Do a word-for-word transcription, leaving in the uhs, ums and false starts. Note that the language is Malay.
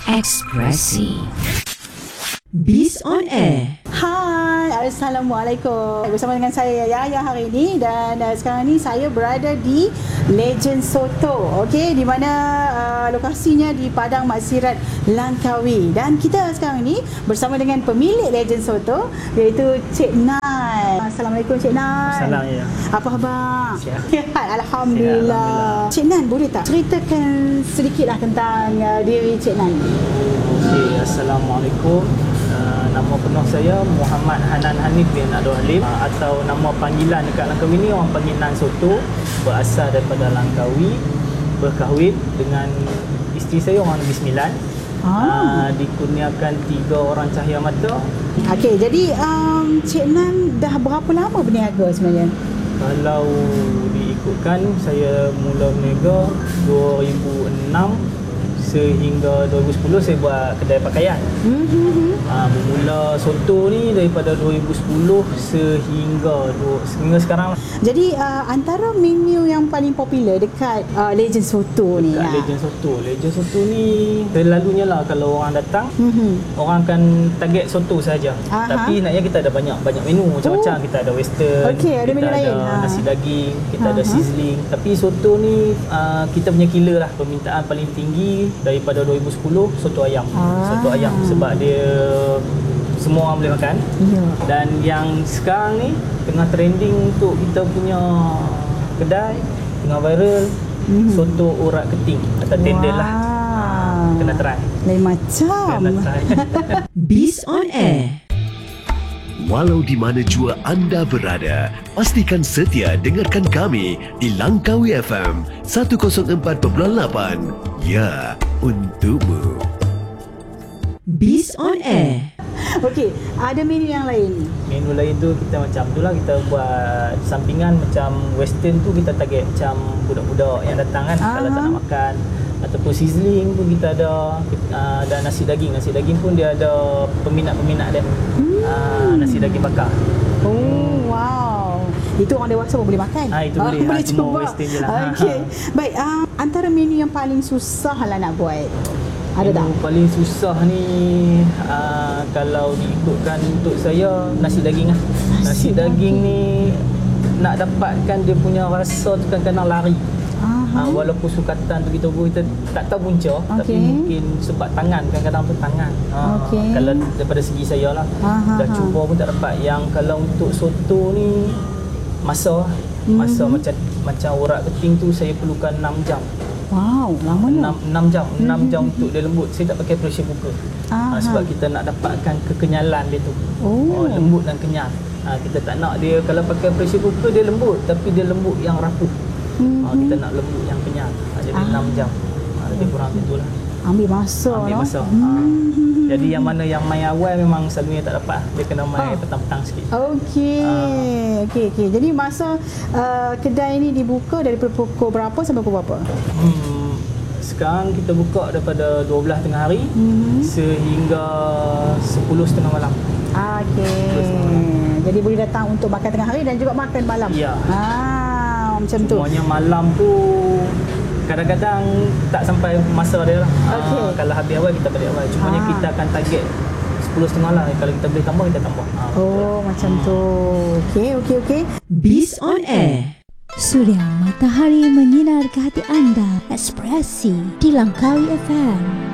Ekspresi Biz on Air. Hai, Assalamualaikum. Bersama dengan saya Yaya hari ini, dan uh, sekarang ni saya berada di Legend Soto. Okey, di mana uh, lokasinya di Padang Maksirat Langkawi, dan kita sekarang ni bersama dengan pemilik Legend Soto, iaitu Cik Nan. Assalamualaikum Cik Nan. Assalamualaikum ya. Apa khabar? Sihat. Sihat, Alhamdulillah. Cik Nan, boleh tak ceritakan sedikitlah tentang uh, diri Cik Nan? Okay, Assalamualaikum. Uh, nama penuh saya Muhammad Hanan Hanif bin Abdul Halim, uh, atau nama panggilan dekat Langkawi ni orang panggil Nan Soto. Berasal daripada Langkawi, berkahwin dengan isteri saya orang Negeri Sembilan. Ah. Uh, dikurniakan tiga orang cahaya mata. Okey, jadi um, Cik Nan dah berapa lama berniaga sebenarnya? Kalau diikutkan, saya mula berniaga dua ribu enam sehingga dua ribu sepuluh saya buat kedai pakaian. Mm-hmm. Ha, bermula soto ni daripada dua ribu sepuluh sehingga sehingga sekarang. Jadi uh, antara menu yang paling popular dekat uh, Legend Soto ni. Dekat ya? Legend Soto. Legend Soto ni selalunya lah kalau orang datang, mm-hmm, orang akan target soto saja. Tapi naknya kita ada banyak banyak menu macam-macam. Oh. Kita ada western, okay, ada kita menu ada lain. nasi daging, kita Aha. ada sizzling. Tapi soto ni uh, kita punya killer lah. Permintaan paling tinggi daripada dua ribu sepuluh soto ayam. Ah. Soto ayam sebab dia semua orang boleh makan. Ya. Dan yang sekarang ni tengah trending untuk kita punya kedai, tengah viral, mm-hmm, soto urat keting atau tendel lah. Ha, kena try. Lain macam. Kena try. Biz on Air. Walau di mana jua anda berada, pastikan setia dengarkan kami di Langkawi F M seratus empat perpuluhan lapan. Ya, untukmu. Biz on Air. Okey, ada menu yang lain? Menu lain tu kita macam tu lah, kita buat sampingan macam western tu, kita target macam budak-budak yang datang kan. Aha. Kalau tak nak makan. Ataupun sizzling pun kita ada, uh, dan nasi daging. Nasi daging pun dia ada peminat-peminat dia. Hmm. Uh, nasi daging bakar. Oh, hmm. Wow. Itu orang dewasa pun boleh makan. Ah, itu uh, boleh. Boleh ha, cuba. Western je lah. Okey. Baik, uh, antara menu yang paling susah lah nak buat, ada tak? Menu paling susah ni uh, kalau diikutkan untuk saya, nasi daging lah. Nasi, nasi daging, daging ni nak dapatkan dia punya rasa tu kadang-kadang lari. Ha, walaupun sukatan tu kita kita tak tahu punca, okay, tapi mungkin sebab tangan, kadang-kadang tu tangan. Ha, okay. Kalau daripada segi saya lah, aha, dah cuba pun tak dapat. Yang kalau untuk soto ni masa masa mm-hmm, macam macam urat keting tu saya perlukan enam jam. Wow, lama ni. enam jam, enam jam untuk dia lembut. Saya tak pakai pressure cooker. Ha, sebab kita nak dapatkan kekenyalan dia tu. Oh. Oh, lembut dan kenyal. Ha, kita tak nak dia kalau pakai pressure cooker dia lembut, tapi dia lembut yang rapuh. Hmm. Ha, kita nak lembut yang kenyal. Ha, jadi ah. enam jam. Ha, lebih kurang macam itulah. Ambil masa. Ambil no? masa. Hmm. Ha. Jadi yang mana yang main awal memang selalunya tak dapat. Dia kena main ha. petang-petang sikit. Okey. Ha. Okey, okey. Jadi masa uh, kedai ni dibuka daripada pukul berapa sampai pukul berapa? Hmm. Sekarang kita buka daripada dua belas tengah hari, hmm, sehingga sepuluh setengah malam. Okey. Jadi boleh datang untuk makan tengah hari dan juga makan malam. Ya. Ha. Macam tu. Semuanya malam tu kadang-kadang tak sampai masa dia lah. Okay. Uh, kalau habis awal kita balik awal. Cumanya ah. kita akan target sepuluh setengah lah. Kalau kita boleh tambah, kita tambah. Uh, oh, betul. Macam hmm. tu. Okey, okey, okey. Biz on Air. Surya matahari menyinar ke hati anda. Ekspresi di Langkawi F M.